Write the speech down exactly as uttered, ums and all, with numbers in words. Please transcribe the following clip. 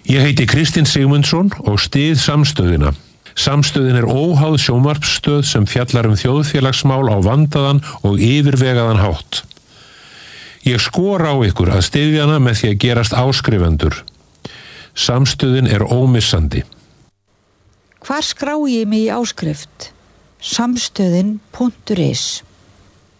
Ég heiti Kristinn Sigmundsson og styð Samstöðina. Samstöðin er óháð sjónvarpsstöð sem fjallar um þjóðfélagsmál á vandaðan og yfirvegaðan hátt. Ég skora á ykkur að styðja hana með því að gerast áskrifendur. Samstöðin er ómissandi. Hvar skrái ég mig í áskrift? samstöðin punktur is